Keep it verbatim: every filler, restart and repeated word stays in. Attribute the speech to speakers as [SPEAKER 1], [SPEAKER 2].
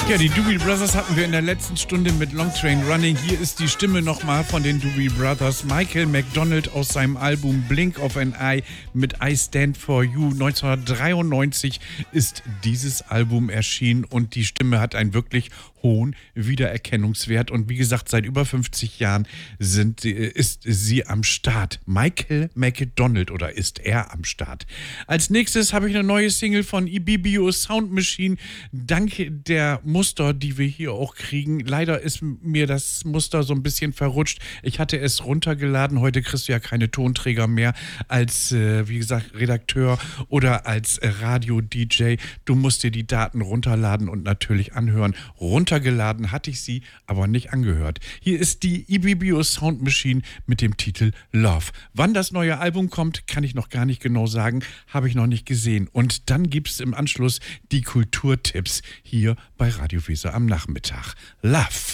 [SPEAKER 1] Ja, die Doobie Brothers hatten wir in der letzten Stunde mit Long Train Running. Hier ist die Stimme nochmal von den Doobie Brothers. Michael McDonald aus seinem Album Blink of an Eye mit I Stand For You. neunzehnhundertdreiundneunzig ist dieses Album erschienen und die Stimme hat einen wirklich hohen Wiedererkennungswert. Und wie gesagt, seit über fünfzig Jahren sind, ist sie am Start. Michael McDonald oder ist er am Start? Als nächstes habe ich eine neue Single von Ibibio Sound Machine. Dank der Muster, die wir hier auch kriegen. Leider ist mir das Muster so ein bisschen verrutscht. Ich hatte es runtergeladen. Heute kriegst du ja keine Tonträger mehr als, äh, wie gesagt, Redakteur oder als äh, Radio-D J. Du musst dir die Daten runterladen und natürlich anhören. Runtergeladen hatte ich sie, aber nicht angehört. Hier ist die Ibibio Sound Machine mit dem Titel Love. Wann das neue Album kommt, kann ich noch gar nicht genau sagen. Habe ich noch nicht gesehen. Und dann gibt es im Anschluss die Kulturtipps hier bei Radio Weser am Nachmittag. Love.